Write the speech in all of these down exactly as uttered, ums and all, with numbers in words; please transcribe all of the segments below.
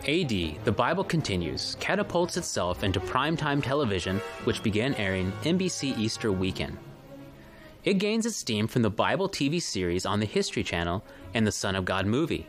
A D, The Bible Continues, catapults itself into primetime television, which began airing N B C Easter weekend. It gains its steam from the Bible T V series on the History Channel and the Son of God movie.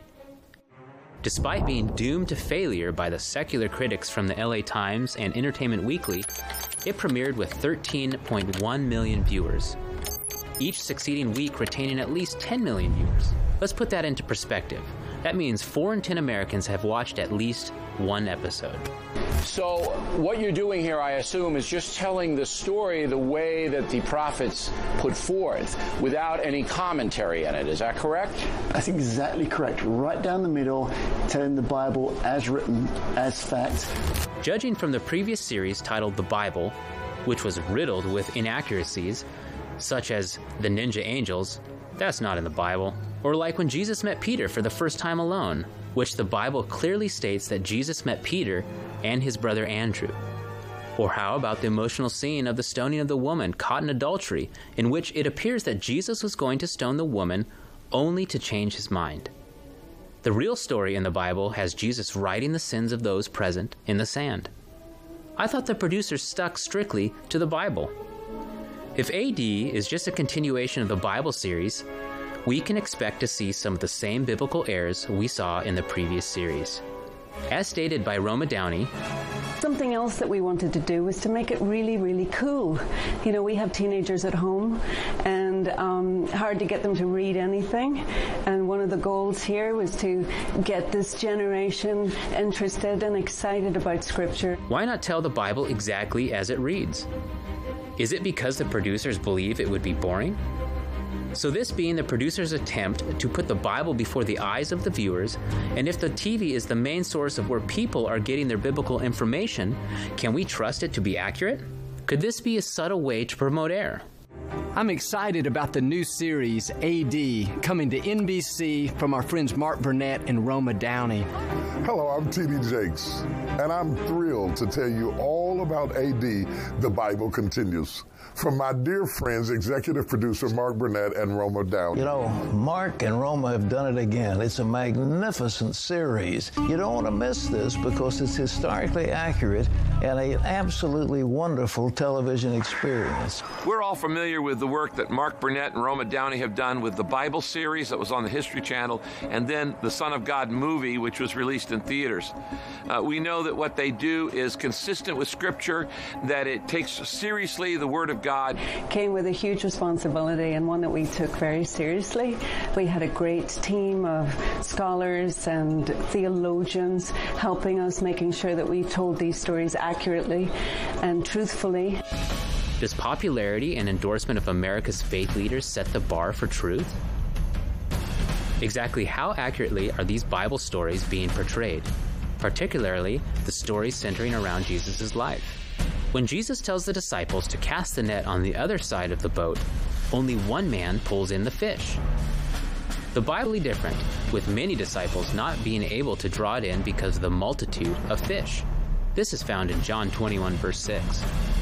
Despite being doomed to failure by the secular critics from the L A Times and Entertainment Weekly, it premiered with thirteen point one million viewers, each succeeding week retaining at least ten million viewers. Let's put that into perspective. That means four in ten Americans have watched at least one episode. So what you're doing here, I assume, is just telling the story the way that the prophets put forth, without any commentary in it. Is that correct? That's exactly correct. Right down the middle, telling the Bible as written, as fact. Judging from the previous series titled The Bible, which was riddled with inaccuracies, such as the ninja angels, that's not in the Bible. Or like when Jesus met Peter for the first time alone, which the Bible clearly states that Jesus met Peter and his brother Andrew. Or how about the emotional scene of the stoning of the woman caught in adultery, in which it appears that Jesus was going to stone the woman only to change his mind. The real story in the Bible has Jesus writing the sins of those present in the sand. I thought the producers stuck strictly to the Bible. If A D is just a continuation of the Bible series, we can expect to see some of the same biblical errors we saw in the previous series. As stated by Roma Downey, something else that we wanted to do was to make it really, really cool. You know, we have teenagers at home, and um, hard to get them to read anything. And one of the goals here was to get this generation interested and excited about Scripture. Why not tell the Bible exactly as it reads? Is it because the producers believe it would be boring? So this being the producer's attempt to put the Bible before the eyes of the viewers, and if the T V is the main source of where people are getting their biblical information, can we trust it to be accurate? Could this be a subtle way to promote error? I'm excited about the new series, A D, coming to N B C from our friends Mark Burnett and Roma Downey. Hello, I'm T D Jakes, and I'm thrilled to tell you all about A D, The Bible Continues, from my dear friends, executive producer Mark Burnett and Roma Downey. You know, Mark and Roma have done it again. It's a magnificent series. You don't want to miss this because it's historically accurate and an absolutely wonderful television experience. We're all familiar with the work that Mark Burnett and Roma Downey have done with the Bible series that was on the History Channel, and then the Son of God movie, which was released in theaters. Uh, we know that what they do is consistent with Scripture, that it takes seriously the Word of God. Came with a huge responsibility, and one that we took very seriously. We had a great team of scholars and theologians helping us, making sure that we told these stories accurately and truthfully. Does popularity and endorsement of America's faith leaders set the bar for truth? Exactly how accurately are these Bible stories being portrayed, particularly the stories centering around Jesus' life? When Jesus tells the disciples to cast the net on the other side of the boat, only one man pulls in the fish. The Bible is different, with many disciples not being able to draw it in because of the multitude of fish. This is found in John twenty-one, verse six.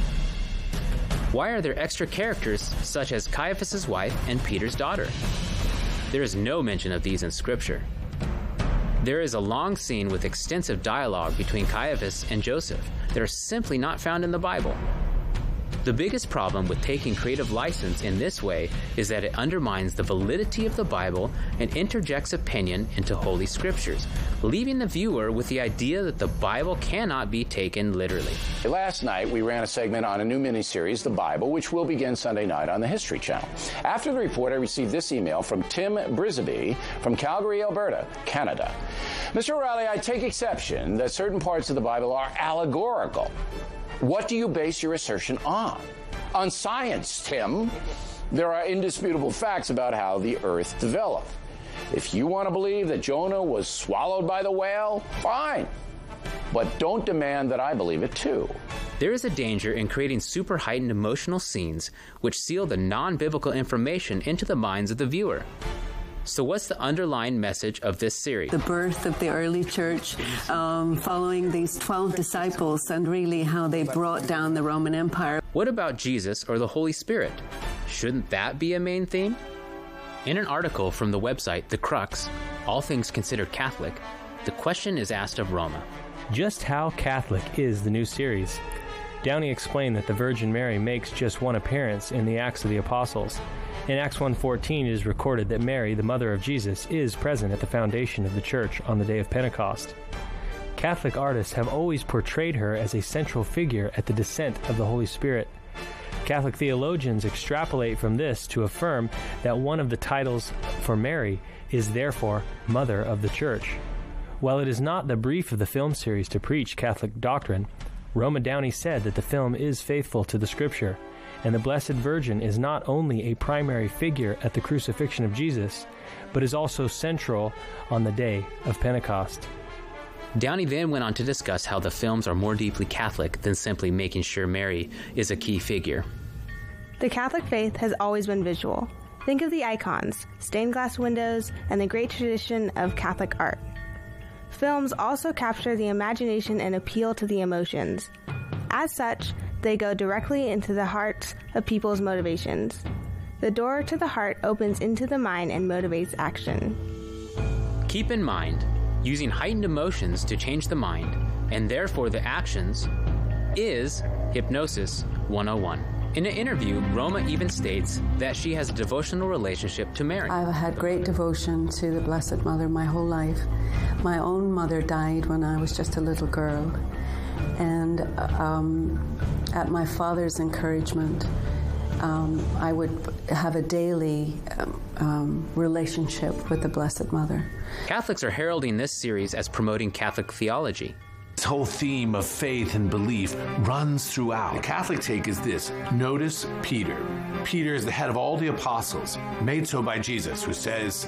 Why are there extra characters such as Caiaphas' wife and Peter's daughter? There is no mention of these in Scripture. There is a long scene with extensive dialogue between Caiaphas and Joseph that are simply not found in the Bible. The biggest problem with taking creative license in this way is that it undermines the validity of the Bible and interjects opinion into Holy Scriptures, leaving the viewer with the idea that the Bible cannot be taken literally. Last night, we ran a segment on a new miniseries, The Bible, which will begin Sunday night on the History Channel. After the report, I received this email from Tim Brisby from Calgary, Alberta, Canada. Mister O'Reilly, I take exception that certain parts of the Bible are allegorical. What do you base your assertion on? On science, Tim. There are indisputable facts about how the earth developed. If you want to believe that Jonah was swallowed by the whale, fine. But don't demand that I believe it too. There is a danger in creating super heightened emotional scenes which seal the non-biblical information into the minds of the viewer. So what's the underlying message of this series? The birth of the early church, um, following these twelve disciples, and really how they brought down the Roman Empire. What about Jesus or the Holy Spirit? Shouldn't that be a main theme? In an article from the website The Crux, All Things Considered Catholic, the question is asked of Roma. Just how Catholic is the new series? Downey explained that the Virgin Mary makes just one appearance in the Acts of the Apostles. In Acts one fourteen, it is recorded that Mary, the mother of Jesus, is present at the foundation of the church on the day of Pentecost. Catholic artists have always portrayed her as a central figure at the descent of the Holy Spirit. Catholic theologians extrapolate from this to affirm that one of the titles for Mary is therefore Mother of the Church. While it is not the brief of the film series to preach Catholic doctrine, Roma Downey said that the film is faithful to the Scripture, and the Blessed Virgin is not only a primary figure at the crucifixion of Jesus, but is also central on the day of Pentecost. Downey then went on to discuss how the films are more deeply Catholic than simply making sure Mary is a key figure. The Catholic faith has always been visual. Think of the icons, stained glass windows, and the great tradition of Catholic art. Films also capture the imagination and appeal to the emotions. As such, they go directly into the hearts of people's motivations. The door to the heart opens into the mind and motivates action. Keep in mind, using heightened emotions to change the mind, and therefore the actions, is Hypnosis one oh one. In an interview, Roma even states that she has a devotional relationship to Mary. I've had great devotion to the Blessed Mother my whole life. My own mother died when I was just a little girl. And um, at my father's encouragement, um, I would have a daily um, um, relationship with the Blessed Mother. Catholics are heralding this series as promoting Catholic theology. This whole theme of faith and belief runs throughout. The Catholic take is this. Notice Peter. Peter is the head of all the apostles, made so by Jesus, who says,